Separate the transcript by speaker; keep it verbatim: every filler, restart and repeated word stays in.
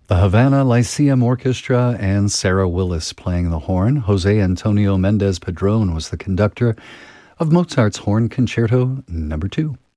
Speaker 1: The Havana Lyceum Orchestra and Sarah Willis playing the horn. Jose Antonio Mendez Padron was the conductor of Mozart's Horn Concerto Number two.